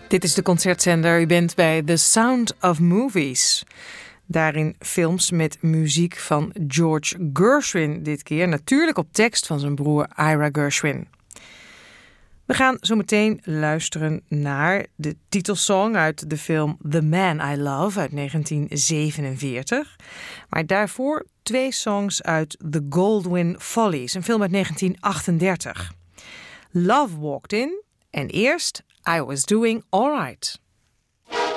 Dit is de Concertzender. U bent bij The Sound of Movies. Daarin films met muziek van George Gershwin dit keer. Natuurlijk op tekst van zijn broer Ira Gershwin. We gaan zo meteen luisteren naar de titelsong uit de film The Man I Love uit 1947. Maar daarvoor 2 songs uit The Goldwyn Follies, een film uit 1938. Love Walked In en eerst I Was Doing Alright.